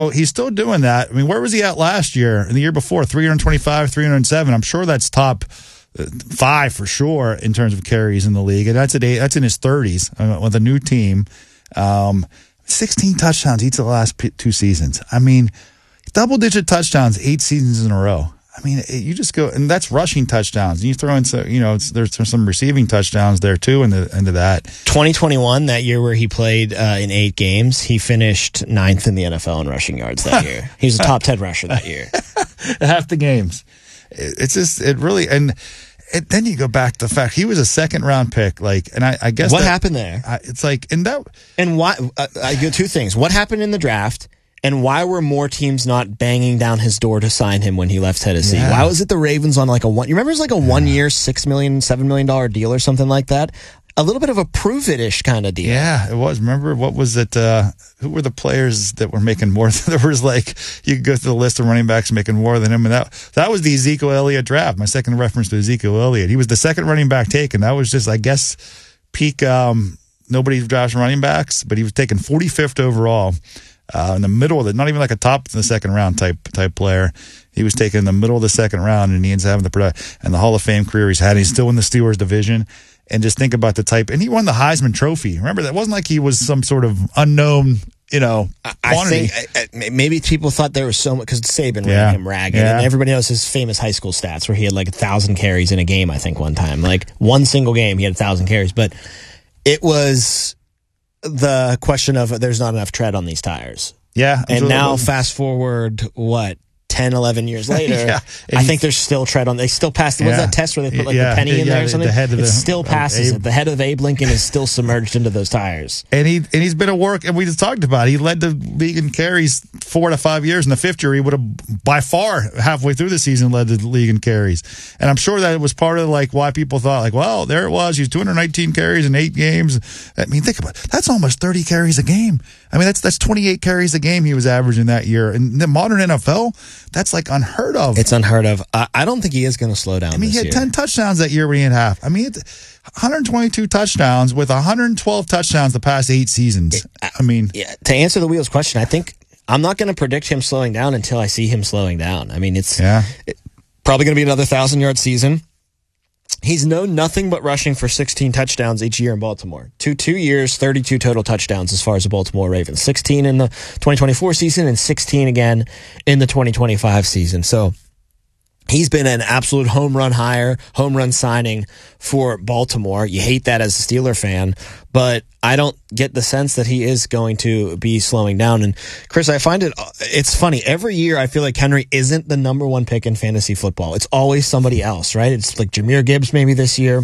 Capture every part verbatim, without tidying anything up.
Well, he's still doing that. I mean, where was he at last year and the year before? three twenty-five, three seven. I'm sure that's top five for sure in terms of carries in the league. And that's, at eight, that's in his thirties uh, with a new team. Um, sixteen touchdowns each of the last p- two seasons. I mean, double-digit touchdowns eight seasons in a row. I mean, you just go, and that's rushing touchdowns. And you throw in, so, you know, it's, there's some receiving touchdowns there too into, into that. twenty twenty-one, that year where he played uh, in eight games, he finished ninth in the N F L in rushing yards that year. He was a top ten rusher that year. Half the games. It's just, it really, and it, then you go back to the fact he was a second round pick. Like, and I, I guess what that, happened there? I, it's like, and that, and why? Uh, I get two things. What happened in the draft? And why were more teams not banging down his door to sign him when he left Tennessee? Yeah. Why was it the Ravens on like a one? You remember it was like a yeah. one year, six million, seven million dollar deal or something like that. A little bit of a prove it ish kind of deal. Yeah, it was. Remember what was it? Uh, who were the players that were making more? There was like you could go through the list of running backs making more than him, and that that was the Ezekiel Elliott draft. My second reference to Ezekiel Elliott. He was the second running back taken. That was just, I guess, peak. Um, nobody drafts running backs, but he was taken forty-fifth overall. Uh, in the middle of the, not even like a top in the second round type type player. He was taken in the middle of the second round, and he ends up having the product and the Hall of Fame career he's had. He's still in the Steelers division, and just think about the type. And he won the Heisman Trophy. Remember, that wasn't like he was some sort of unknown, you know, quantity. I think maybe people thought there was so much because Saban yeah. ran him ragged, yeah. and everybody knows his famous high school stats where he had like a thousand carries in a game. I think one time, like one single game, he had a thousand carries, but it was the question of there's not enough tread on these tires. Yeah. And now fast forward, what, ten, eleven years later, yeah. I think there's still tread on. They still passed. What's yeah. that test where they put like yeah. the penny yeah, in there yeah, or something? The head of it the, still passes Abe. it. The head of Abe Lincoln is still submerged into those tires. And he and he's been a work, and we just talked about it. He led the league in carries four to five years. In the fifth year, he would have by far halfway through the season led the league in carries. And I'm sure that it was part of like why people thought like, well, there it was. He's two hundred nineteen carries in eight games. I mean, think about it. That's almost thirty carries a game. I mean, that's that's twenty-eight carries a game he was averaging that year. In the modern N F L, that's like unheard of. It's unheard of. I, I don't think he is going to slow down. I mean, this he had year. ten touchdowns that year when he had half. I mean, it's one hundred twenty-two touchdowns with one hundred twelve touchdowns the past eight seasons. It, I mean, yeah. To answer the Wheels question, I think I'm not going to predict him slowing down until I see him slowing down. I mean, it's yeah. it, probably going to be another thousand yard season. He's known nothing but rushing for sixteen touchdowns each year in Baltimore. Two two years, thirty-two total touchdowns as far as the Baltimore Ravens. sixteen in the twenty twenty-four season and sixteen again in the twenty twenty-five season. So he's been an absolute home run hire, home run signing for Baltimore. You hate that as a Steeler fan, but I don't get the sense that he is going to be slowing down. And Chris, I find it, it's funny. Every year I feel like Henry isn't the number one pick in fantasy football. It's always somebody else, right? It's like Jahmyr Gibbs maybe this year,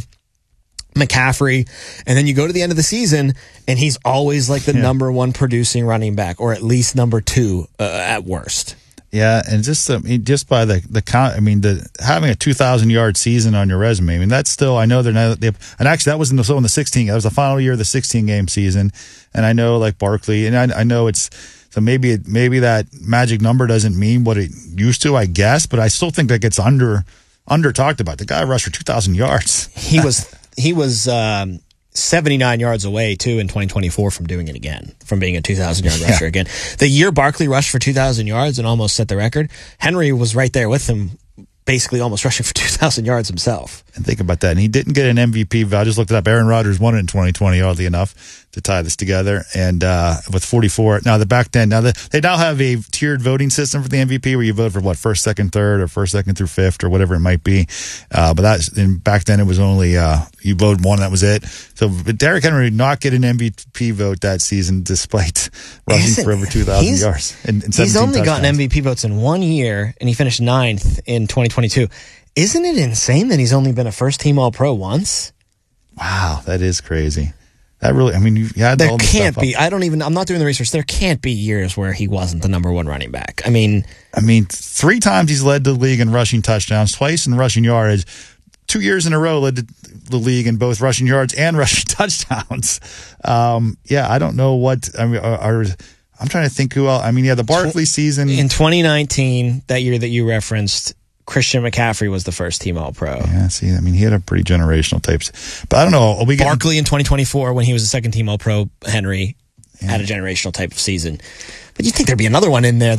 McCaffrey, and then you go to the end of the season and he's always like the yeah. number one producing running back, or at least number two uh, at worst. Yeah, and just I mean, just by the the count, I mean, the having a two thousand yard season on your resume. I mean, that's still. I know they're not. They, and actually, that was in the so in the sixteen. That was the final year of the sixteen game season. And I know like Barkley, and I, I know it's so maybe it, maybe that magic number doesn't mean what it used to, I guess. But I still think that gets under under talked about. The guy rushed for two thousand yards. He was he was. Um, seventy-nine yards away, too, in twenty twenty-four from doing it again, from being a two thousand yard rusher yeah. again. The year Barkley rushed for two thousand yards and almost set the record, Henry was right there with him, basically almost rushing for two thousand yards himself. And think about that. And he didn't get an M V P. I just looked it up. Aaron Rodgers won it in twenty twenty, oddly enough, to tie this together. And uh, with forty-four. Now, the back then, now the, they now have a tiered voting system for the M V P where you vote for what, first, second, third, or first, second through fifth, or whatever it might be. Uh, but that's, and back then it was only, uh, you voted one, that was it. So Derrick Henry did not get an M V P vote that season despite rushing Isn't, for over two thousand yards. And, and he's only touchdowns. gotten M V P votes in one year, and he finished ninth in twenty twenty-two. Isn't it insane that he's only been a first-team All-Pro once? Wow, that is crazy. That really, I mean, you had there all this can't stuff be. up. I don't even. I'm not doing the research. There can't be years where he wasn't the number one running back. I mean, I mean, three times he's led the league in rushing touchdowns, twice in rushing yards. Two years in a row led the league in both rushing yards and rushing touchdowns. Um, yeah, I don't know what. I mean, are, are, I'm trying to think who else. I mean, yeah, the Barkley season in twenty nineteen, that year that you referenced, Christian McCaffrey was the first team All-Pro. Yeah, see, I mean, he had a pretty generational types. But I don't know. Are we Barkley getting... in twenty twenty-four, when he was a second team All-Pro, Henry yeah. had a generational type of season. But you'd think there'd be another one in there